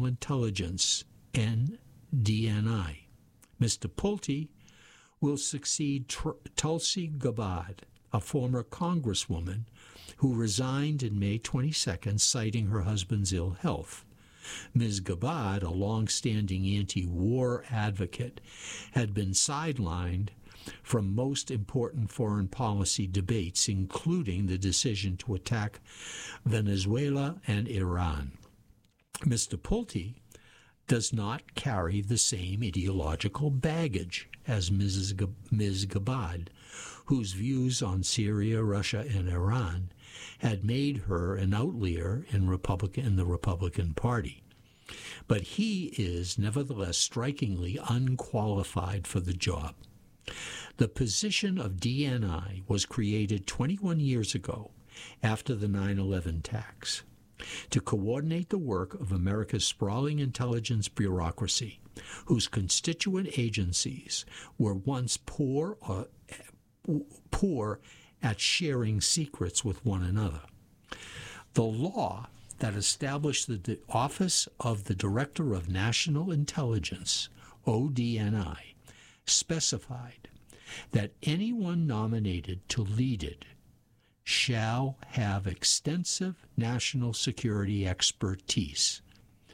Intelligence, DNI. Mr. Pulte will succeed Tulsi Gabbard, a former congresswoman who resigned in May 22nd, citing her husband's ill health. Ms. Gabbard, a long-standing anti-war advocate, had been sidelined from most important foreign policy debates, including the decision to attack Venezuela and Iran. Mr. Pulte does not carry the same ideological baggage as Ms. Gabbard, whose views on Syria, Russia, and Iran had made her an outlier in the Republican Party. But he is nevertheless strikingly unqualified for the job. The position of DNI was created 21 years ago after the 9/11 attacks to coordinate the work of America's sprawling intelligence bureaucracy, whose constituent agencies were once poor at sharing secrets with one another. The law that established the Office of the Director of National Intelligence, ODNI, specified that anyone nominated to lead it shall have extensive national security expertise.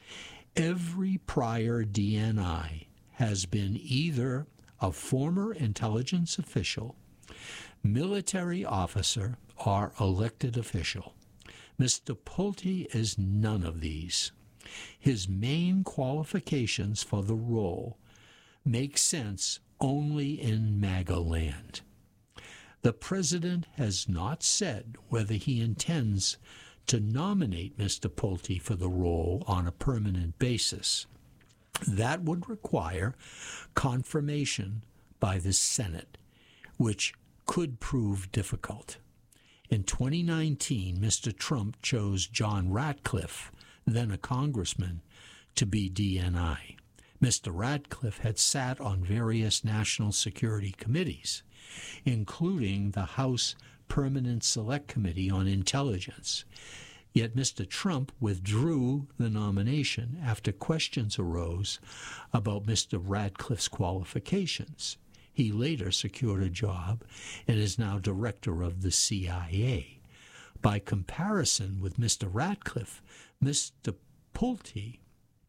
Every prior DNI has been either a former intelligence official, military officer, or elected official. Mr. Pulte is none of these. His main qualifications for the role make sense only in MAGA land. The president has not said whether he intends to nominate Mr. Pulte for the role on a permanent basis. That would require confirmation by the Senate, which could prove difficult. In 2019, Mr. Trump chose John Ratcliffe, then a congressman, to be DNI. Mr. Ratcliffe had sat on various national security committees, including the House Permanent Select Committee on Intelligence. Yet Mr. Trump withdrew the nomination after questions arose about Mr. Ratcliffe's qualifications. He later secured a job and is now director of the CIA. By comparison with Mr. Ratcliffe, Mr. Pulte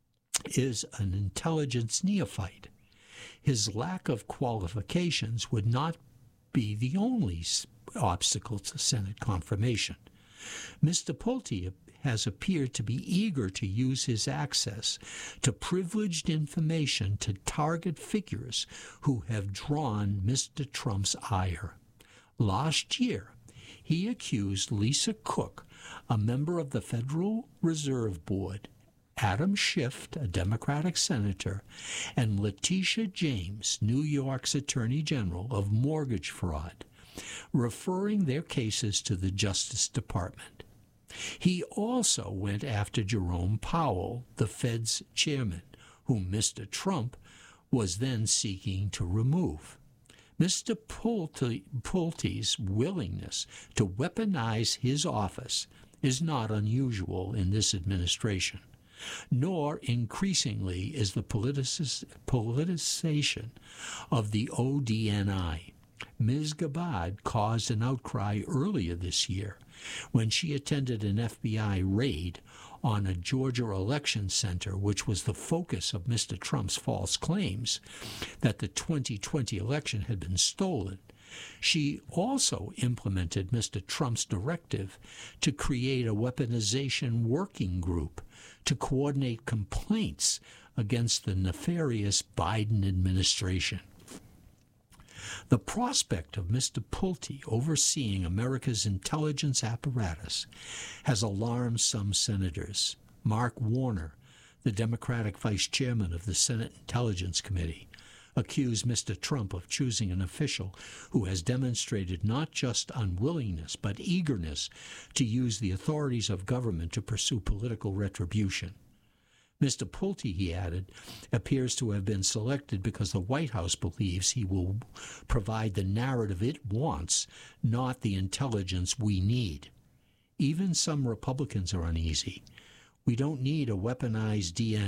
is an intelligence neophyte. His lack of qualifications would not be the only obstacle to Senate confirmation. Mr. Pulte has appeared to be eager to use his access to privileged information to target figures who have drawn Mr. Trump's ire. Last year, he accused Lisa Cook, a member of the Federal Reserve Board, Adam Schiff, a Democratic senator, and Letitia James, New York's Attorney General, of mortgage fraud, referring their cases to the Justice Department. He also went after Jerome Powell, the Fed's chairman, whom Mr. Trump was then seeking to remove. Mr. Pulte's willingness to weaponize his office is not unusual in this administration, nor increasingly is the politicization of the ODNI. Ms. Gabbard caused an outcry earlier this year when she attended an FBI raid on a Georgia election center, which was the focus of Mr. Trump's false claims that the 2020 election had been stolen. She also implemented Mr. Trump's directive to create a weaponization working group to coordinate complaints against the nefarious Biden administration. The prospect of Mr. Pulte overseeing America's intelligence apparatus has alarmed some senators. Mark Warner, the Democratic vice chairman of the Senate Intelligence Committee, accused Mr. Trump of choosing an official who has demonstrated not just unwillingness but eagerness to use the authorities of government to pursue political retribution. Mr. Pulte, he added, appears to have been selected because the White House believes he will provide the narrative it wants, not the intelligence we need. Even some Republicans are uneasy. We don't need a weaponized